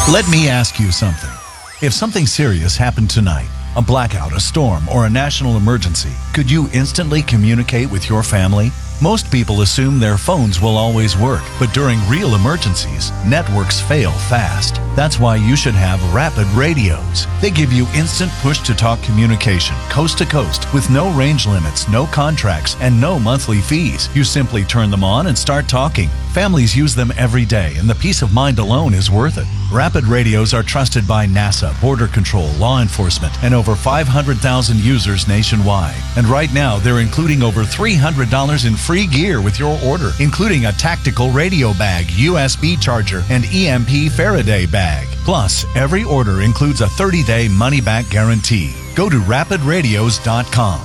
Let me ask you something. If something serious happened tonight, a blackout, a storm, or a national emergency, could you instantly communicate with your family? Most people assume their phones will always work, but during real emergencies, networks fail fast. That's why you should have Rapid Radios. They give you instant push-to-talk communication, coast to coast, with no range limits, no contracts, and no monthly fees. You simply turn them on and start talking. Families use them every day, and the peace of mind alone is worth it. Rapid Radios are trusted by NASA, Border Control, law enforcement, and over 500,000 users nationwide. And right now, they're including over $300 in free gear with your order, including a tactical radio bag, USB charger, and EMP Faraday bag. Plus, every order includes a 30-day money-back guarantee. Go to rapidradios.com.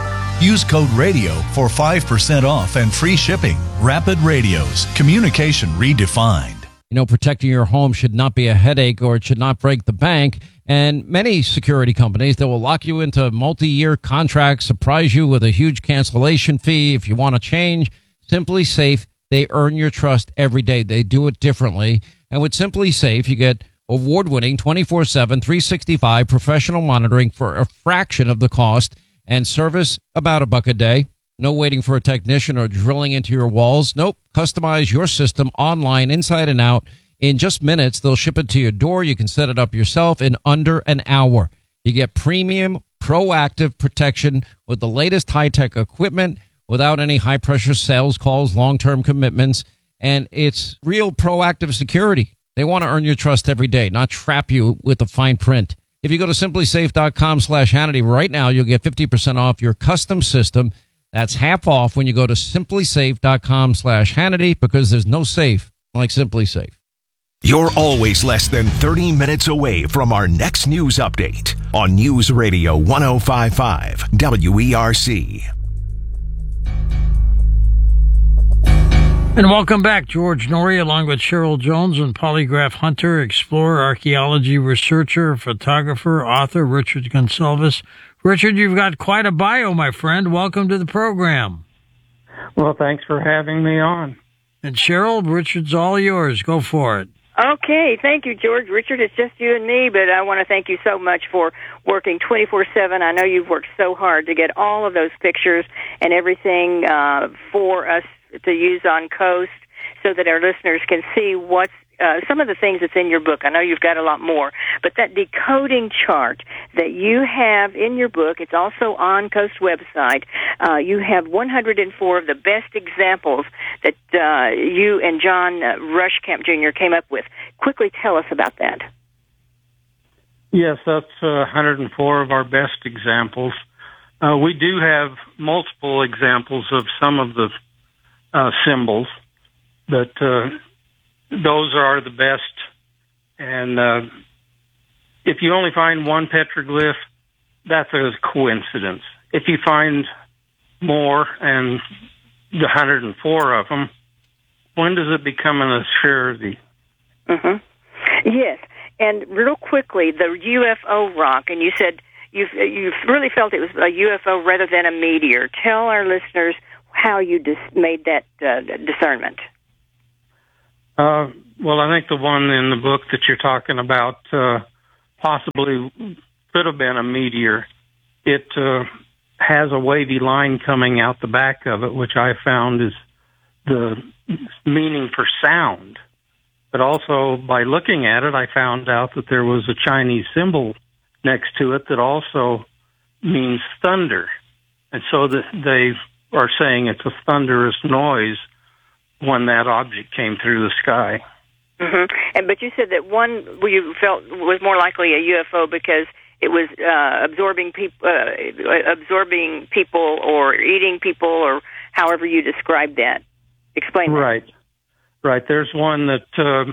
Use code RADIO for 5% off and free shipping. Rapid Radios. Communication redefined. You know, protecting your home should not be a headache, or it should not break the bank. And many security companies, they will lock you into multi-year contracts, surprise you with a huge cancellation fee if you want to change. Simply Safe, they earn your trust every day. They do it differently. And with Simply Safe, you get award-winning 24/7, 365 professional monitoring for a fraction of the cost, and service about $1 a day. No waiting for a technician or drilling into your walls. Nope. Customize your system online, inside and out. In just minutes, they'll ship it to your door. You can set it up yourself in under an hour. You get premium, proactive protection with the latest high-tech equipment without any high-pressure sales calls, long-term commitments, and it's real proactive security. They want to earn your trust every day, not trap you with the fine print. If you go to simplysafe.com/Hannity right now, you'll get 50% off your custom system. That's half off when you go to simplysafe.com/Hannity, because there's no safe like Simply Safe. You're always less than 30 minutes away from our next news update on News Radio 105.5 WERC. And welcome back. George Noory, along with Cheryl Jones, and polygraph hunter, explorer, archaeology researcher, photographer, author Richard Gonsalves. Richard, you've got quite a bio, my friend. Welcome to the program. Well, thanks for having me on. And Cheryl, Richard's all yours. Go for it. Okay, thank you, George. Richard, it's just you and me, but I want to thank you so much for working 24/7. I know you've worked so hard to get all of those pictures and everything for us to use on Coast, so that our listeners can see what's some of the things that's in your book. I know you've got a lot more, but that decoding chart that you have in your book, it's also on Coast website. You have 104 of the best examples that you and John Rushkamp Jr. came up with. Quickly tell us about that. Yes, that's 104 of our best examples. We do have multiple examples of some of the symbols, but those are the best. And if you only find one petroglyph, that's a coincidence. If you find more, and the 104 of them, when does it become an assurity? Mm-hmm. Yes, and real quickly, the UFO rock, and you said you really felt it was a UFO rather than a meteor. Tell our listeners how you made that discernment. Well, I think the one in the book that you're talking about possibly could have been a meteor. It has a wavy line coming out the back of it, which I found is the meaning for sound. But also, by looking at it, I found out that there was a Chinese symbol next to it that also means thunder. And so they are saying it's a thunderous noise when that object came through the sky. Mm-hmm. But you said that one you felt was more likely a UFO because it was absorbing people or eating people, or however you described that. Explain that. Right. There's one that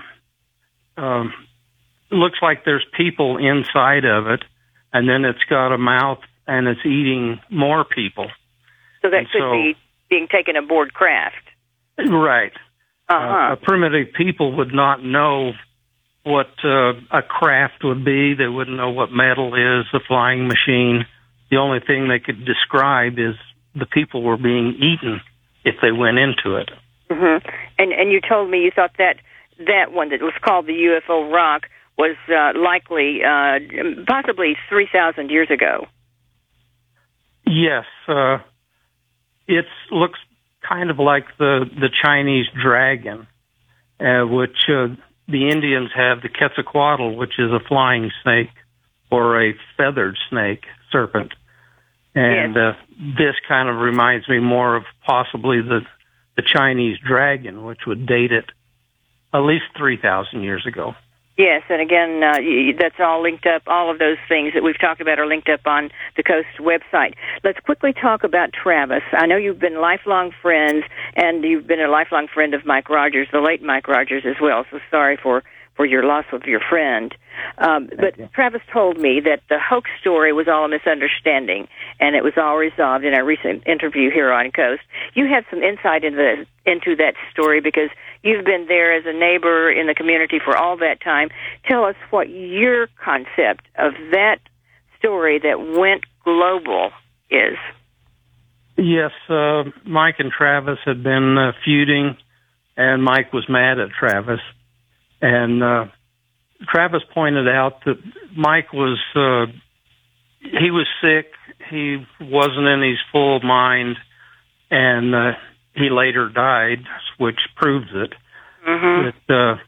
looks like there's people inside of it, and then it's got a mouth and it's eating more people. So that could be being taken aboard craft. Right. A primitive people would not know what a craft would be. They wouldn't know what metal is, a flying machine. The only thing they could describe is the people were being eaten if they went into it. Mm-hmm. And you told me you thought that one that was called the UFO rock was likely, possibly 3,000 years ago. Yes, it looks kind of like the Chinese dragon, which the Indians have the Quetzalcoatl, which is a flying snake or a feathered snake, serpent. And Yes. This kind of reminds me more of possibly the Chinese dragon, which would date it at least 3,000 years ago. Yes, and again, that's all linked up. All of those things that we've talked about are linked up on the Coast website. Let's quickly talk about Travis. I know you've been lifelong friends, and you've been a lifelong friend of Mike Rogers, the late Mike Rogers as well, so sorry for your loss of your friend. But Travis told me that the hoax story was all a misunderstanding, and it was all resolved in our recent interview here on Coast. You had some insight into that story because you've been there as a neighbor in the community for all that time. Tell us what your concept of that story that went global is. Yes, Mike and Travis had been feuding, and Mike was mad at Travis. And Travis pointed out that Mike was he was sick. He wasn't in his full mind, and he later died, which proves it. Mm-hmm. That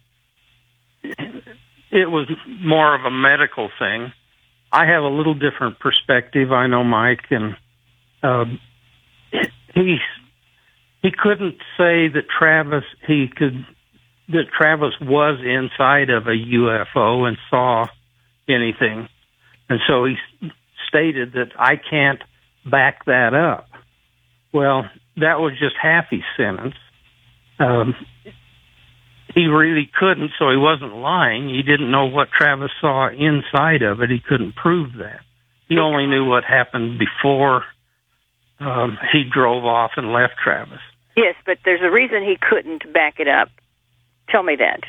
it was more of a medical thing. I have a little different perspective. I know Mike, and he couldn't say that Travis was inside of a UFO and saw anything. And so he stated that I can't back that up. Well, that was just half his sentence. He really couldn't, so he wasn't lying. He didn't know what Travis saw inside of it. He couldn't prove that. He only knew what happened before he drove off and left Travis. Yes, but there's a reason he couldn't back it up. Tell me that.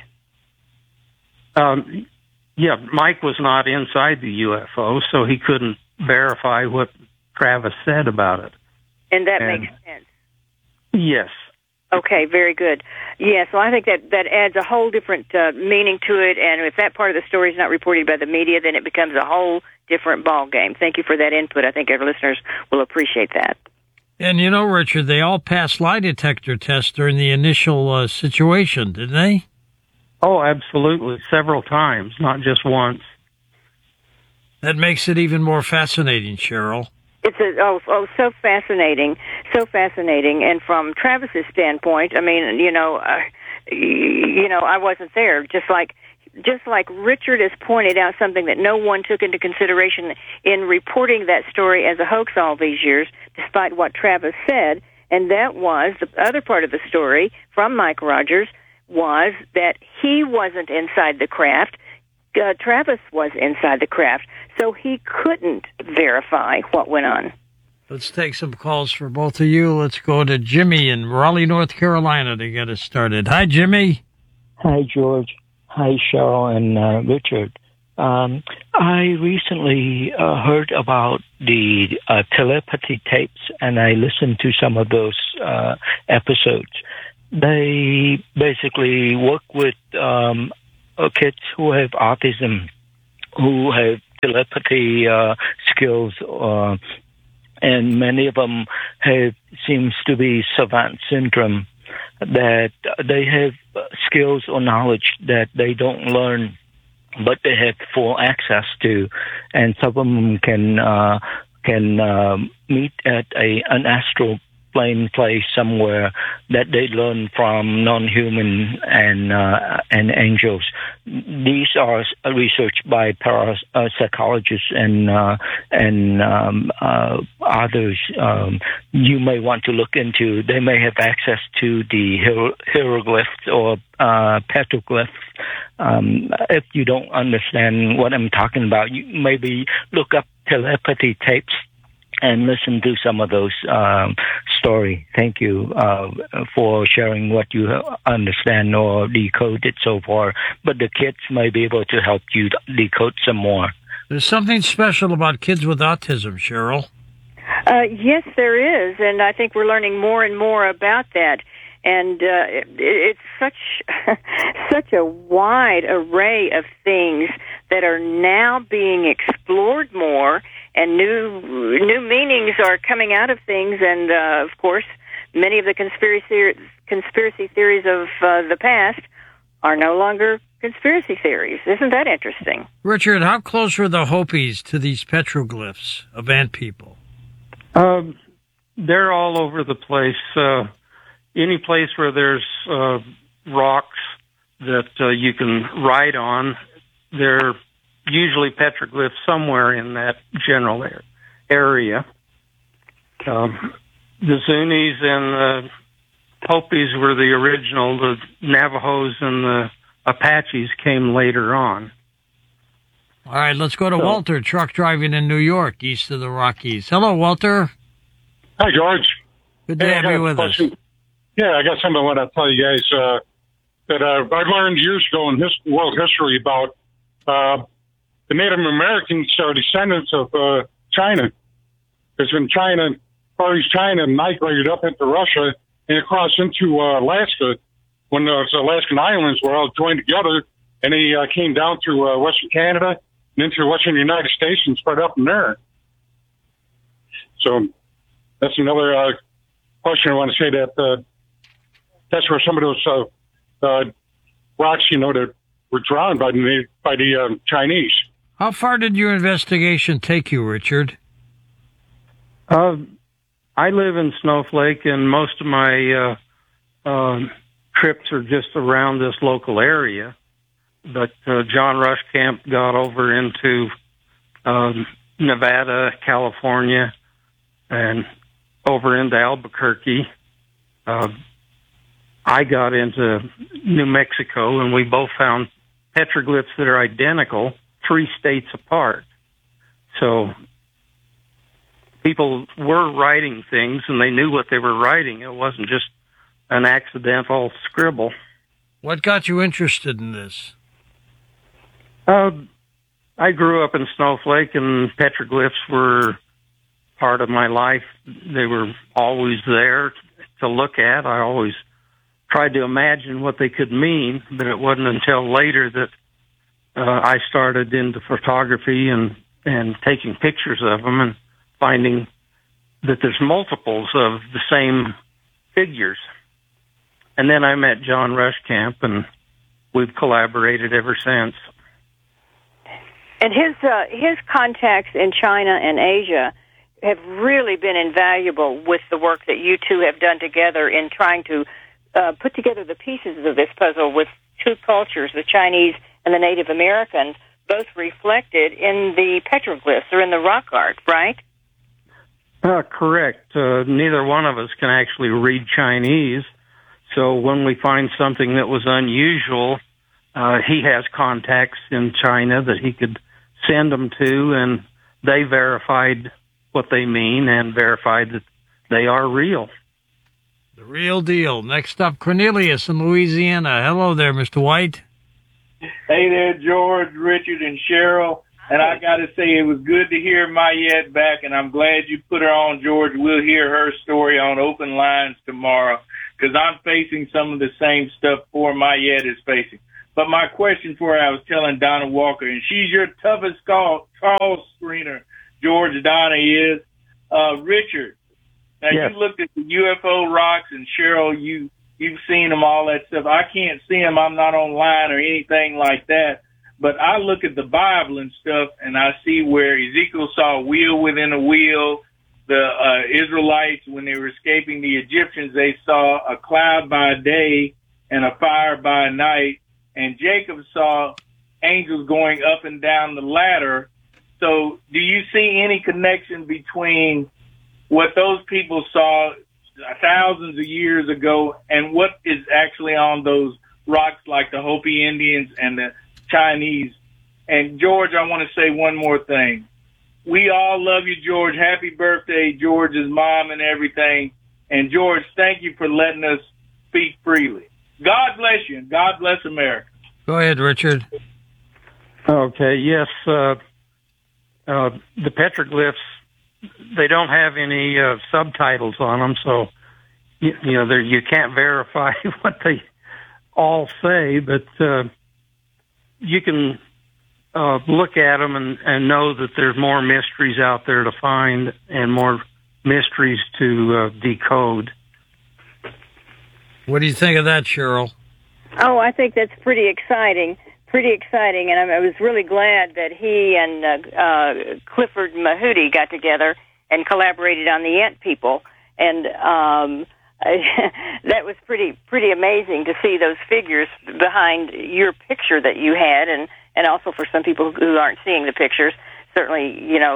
Yeah, Mike was not inside the UFO, so he couldn't verify what Travis said about it. And that makes sense. Yes. Okay, very good. Yeah, so I think that adds a whole different meaning to it, and if that part of the story is not reported by the media, then it becomes a whole different ball game. Thank you for that input. I think our listeners will appreciate that. And you know, Richard, they all passed lie detector tests during the initial situation, didn't they? Oh, absolutely. Several times, not just once. That makes it even more fascinating, Cheryl. It's so fascinating, so fascinating. And from Travis's standpoint, I mean, I wasn't there. Just like Richard has pointed out, something that no one took into consideration in reporting that story as a hoax all these years, despite what Travis said, and that was the other part of the story from Mike Rogers was that he wasn't inside the craft. Travis was inside the craft, so he couldn't verify what went on. Let's take some calls for both of you. Let's go to Jimmy in Raleigh, North Carolina to get us started. Hi, Jimmy. Hi, George. Hi, Cheryl and Richard. I recently heard about the telepathy tapes, and I listened to some of those episodes. They basically work with kids who have autism, who have telepathy skills, and many of them seems to be savant syndrome, that they have skills or knowledge that they don't learn, but they have full access to, and some of them can meet at an astral plane place somewhere that they learn from non-human and angels. These are researched by parapsychologists and others. You may want to look into. They may have access to the hieroglyphs or petroglyphs. If you don't understand what I'm talking about, you maybe look up telepathy tapes and listen to some of those story. Thank you for sharing what you understand or decoded so far. But the kids may be able to help you decode some more. There's something special about kids with autism, Cheryl. Yes, there is, and I think we're learning more and more about that. And it's such a wide array of things that are now being explored more, and new meanings are coming out of things. And of course, many of the conspiracy theories of the past are no longer conspiracy theories. Isn't that interesting? Richard, how close were the Hopis to these petroglyphs of ant people? They're all over the place. Any place where there's rocks that you can ride on, they're usually petroglyphs somewhere in that general area. The Zunis and the Hopis were the original. The Navajos and the Apaches came later on. All right, let's go to Walter, truck driving in New York, east of the Rockies. Hello, Walter. Hi, George. Good to have you with us. Yeah, I got something I want to tell you guys that I learned years ago in world history about the Native Americans are descendants of China. Because in China, Far East China migrated up into Russia and across into Alaska when those Alaskan islands were all joined together, and they came down through Western Canada and into Western United States and spread up from there. So that's another question I want to say that that's where some of those rocks, that were drawn by the Chinese. How far did your investigation take you, Richard? I live in Snowflake, and most of my trips are just around this local area. But John Rushcamp got over into Nevada, California, and over into Albuquerque. I got into New Mexico, and we both found petroglyphs that are identical 3 states apart. So people were writing things, and they knew what they were writing. It wasn't just an accidental scribble. What got you interested in this? I grew up in Snowflake, and petroglyphs were part of my life. They were always there to look at. I always tried to imagine what they could mean, but it wasn't until later that I started into photography and taking pictures of them and finding that there's multiples of the same figures. And then I met John Rushcamp, and we've collaborated ever since. And his contacts in China and Asia have really been invaluable with the work that you two have done together in trying to put together the pieces of this puzzle with two cultures, the Chinese and the Native Americans, both reflected in the petroglyphs or in the rock art, right? Correct. Neither one of us can actually read Chinese, so when we find something that was unusual, he has contacts in China that he could send them to, and they verified what they mean and verified that they are real. The real deal. Next up, Cornelius in Louisiana. Hello there, Mr. White. Hey there, George, Richard, and Cheryl. And I got to say, it was good to hear Mayette back, and I'm glad you put her on, George. We'll hear her story on Open Lines tomorrow, because I'm facing some of the same stuff poor Mayette is facing. But my question for her, I was telling Donna Walker, and she's your toughest call screener, George. Donna is. Richard, now yes. You looked at the UFO rocks, and Cheryl, you've seen them, all that stuff. I can't see them. I'm not online or anything like that. But I look at the Bible and stuff, and I see where Ezekiel saw a wheel within a wheel. The Israelites, when they were escaping the Egyptians, they saw a cloud by day and a fire by night. And Jacob saw angels going up and down the ladder. So do you see any connection between what those people saw thousands of years ago and what is actually on those rocks like the Hopi Indians and the Chinese? And George, I want to say one more thing. We all love you, George. Happy birthday, George's mom and everything. And George, thank you for letting us speak freely. God bless you, and God bless America. Go ahead, Richard. Okay, yes. The petroglyphs, they don't have any subtitles on them, so you can't verify what they all say, but you can look at them and know that there's more mysteries out there to find and more mysteries to decode. What do you think of that, Cheryl? Oh, I think that's pretty exciting. And I was really glad that he and Clifford Mahooty got together and collaborated on the Ant People. And that was pretty amazing to see those figures behind your picture that you had, and also for some people who aren't seeing the pictures. Certainly,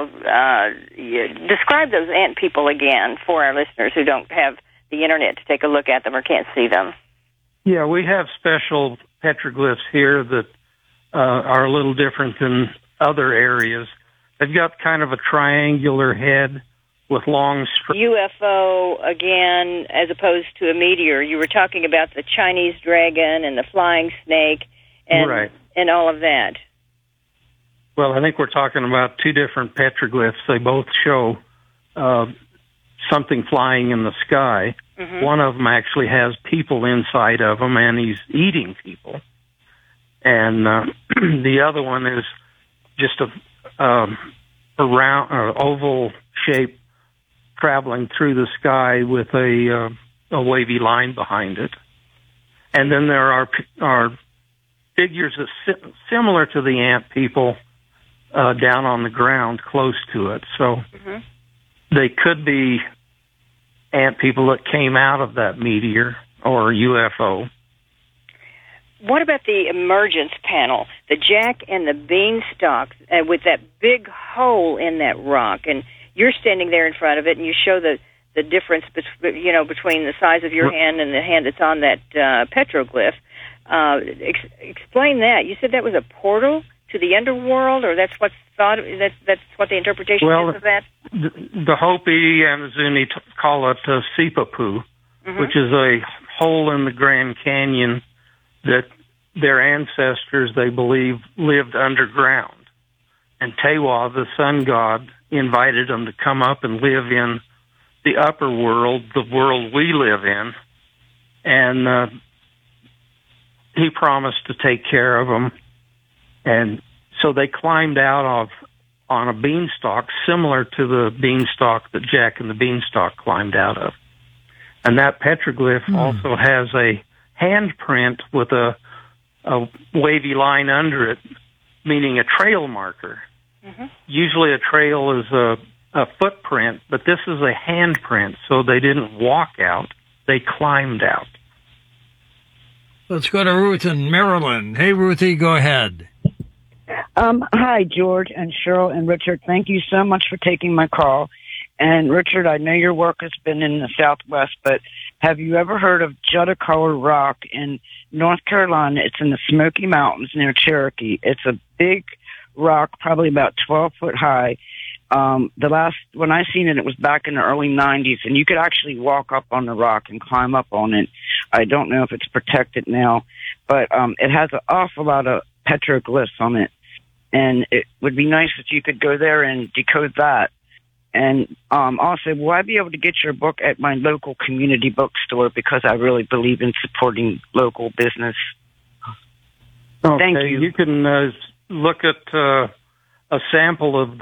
describe those Ant People again for our listeners who don't have the internet to take a look at them or can't see them. Yeah, we have special petroglyphs here that are a little different than other areas. They've got kind of a triangular head with long UFO again, as opposed to a meteor. You were talking about the Chinese dragon and the flying snake, and right, and all of that. Well, I think we're talking about two different petroglyphs. They both show something flying in the sky. Mm-hmm. One of them actually has people inside of him, and he's eating people. And the other one is just a round, oval shape traveling through the sky with a wavy line behind it. And then there are figures that similar to the Ant People down on the ground close to it. So they could be Ant People that came out of that meteor or UFO. What about the emergence panel, the Jack and the Beanstalk, with that big hole in that rock? And you're standing there in front of it, and you show the difference between the size of your hand and the hand that's on that petroglyph. Explain that. You said that was a portal to the underworld, or that's what's thought. That's what the interpretation is of that. The Hopi and the Zuni call it Sipapu, which is a hole in the Grand Canyon that their ancestors, they believe, lived underground. And Tewa, the sun god, invited them to come up and live in the upper world, the world we live in. And he promised to take care of them. And so they climbed out on a beanstalk, similar to the beanstalk that Jack and the Beanstalk climbed out of. And that petroglyph also has a handprint with a wavy line under it, meaning a trail marker. Usually a trail is a footprint, but this is a handprint, so they didn't walk out, they climbed out. Let's go to Ruth in Maryland. Hey, Ruthie, go ahead. Hi, George and Cheryl and Richard. Thank you so much for taking my call. And Richard, I know your work has been in the Southwest, but have you ever heard of Judicola Rock in North Carolina? It's in the Smoky Mountains near Cherokee. It's a big rock, probably about 12 foot high. When I seen it, it was back in the early 90s, and you could actually walk up on the rock and climb up on it. I don't know if it's protected now, but it has an awful lot of petroglyphs on it, and it would be nice if you could go there and decode that. And also, will I be able to get your book at my local community bookstore, because I really believe in supporting local business? Okay, Thank you. You can look at a sample of